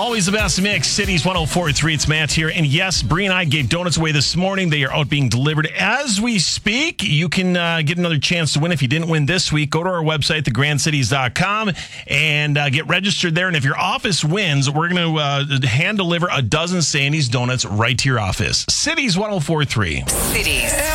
Always the best mix. Cities 104.3. It's Matt here. And yes, Bree and I gave donuts away this morning. They are out being delivered as we speak. You can get another chance to win if you didn't win this week. Go to our website, thegrandcities.com, and get registered there. And if your office wins, we're going to hand deliver a dozen Sandy's donuts right to your office. Cities 104.3. Cities.